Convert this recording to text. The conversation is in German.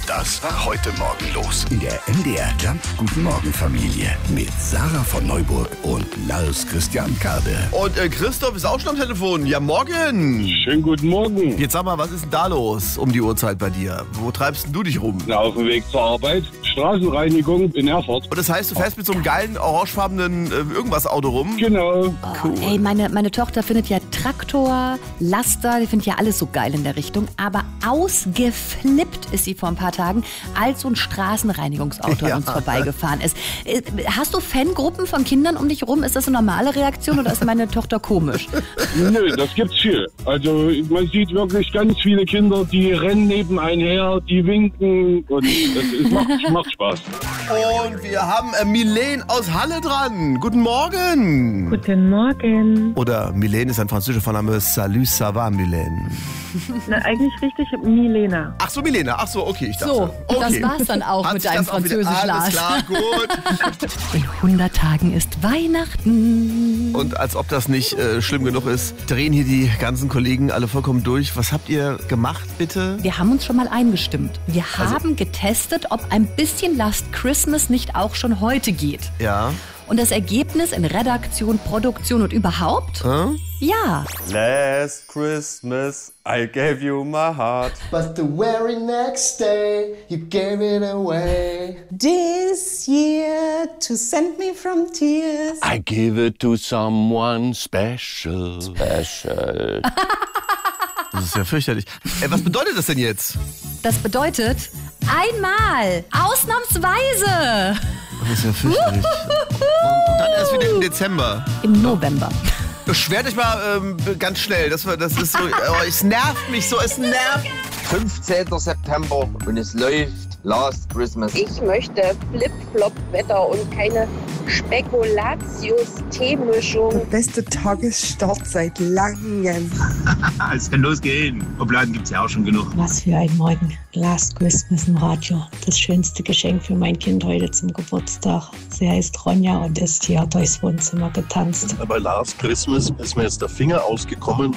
Das war heute Morgen los. In der MDR Jump Guten Morgen Familie. Mit Sarah von Neuburg und Lars Christian Kade. Und Christoph ist auch schon am Telefon. Ja, morgen. Schönen guten Morgen. Jetzt sag mal, was ist denn da los um die Uhrzeit bei dir? Wo treibst denn du dich rum? Na, auf dem Weg zur Arbeit. Straßenreinigung in Erfurt. Und das heißt, du fährst mit so einem geilen, orangefarbenen Irgendwas-Auto rum? Genau. Cool. Ey, meine Tochter findet ja Traktor, Laster, die findet ja alles so geil in der Richtung. Aber ausgeflippt ist sie vor ein paar Tagen, als so ein Straßenreinigungsauto an uns vorbeigefahren ist. Hast du Fangruppen von Kindern um dich rum? Ist das eine normale Reaktion oder ist meine Tochter komisch? Nö, das gibt's viel. Also man sieht wirklich ganz viele Kinder, die rennen nebenein her, die winken und das macht Spaß. Und wir haben Milene aus Halle dran. Guten Morgen. Guten Morgen. Oder Milene ist ein französischer Vorname. Salut, ça va, Milene? Na, eigentlich richtig Milena. Ach so, Milena. Ach so, okay, ich dachte. So, okay. das war's dann auch Hat mit sich deinem das auch wieder- Französisch, Lars. Alles klar, gut. In 100 Tagen ist Weihnachten. Und als ob das nicht schlimm genug ist, drehen hier die ganzen Kollegen alle vollkommen durch. Was habt ihr gemacht, bitte? Wir haben uns schon mal eingestimmt. Wir haben getestet, ob ein bisschen Last Christmas nicht auch schon heute geht. Ja. Und das Ergebnis in Redaktion, Produktion und überhaupt? Ja. Last Christmas, I gave you my heart. But the very next day, you gave it away. This year to send me from tears. I give it to someone special. Special. Das ist ja fürchterlich. Was bedeutet das denn jetzt? Das bedeutet einmal, ausnahmsweise. Das ist ja fürchterlich. Und dann erst wieder im Dezember. Im November. Beschwert euch mal ganz schnell. Das ist so, es nervt mich so, es nervt. 15. September und es läuft Last Christmas. Ich möchte Flip-Flop-Wetter und keine Spekulatius-Teemischung. Beste Tagesstart seit langem. Es kann losgehen. Obladen gibt's ja auch schon genug. Was für ein Morgen. Last Christmas im Radio. Das schönste Geschenk für mein Kind heute zum Geburtstag. Sie heißt Ronja und ist hier durchs Wohnzimmer getanzt. Bei Last Christmas ist mir jetzt der Finger ausgekommen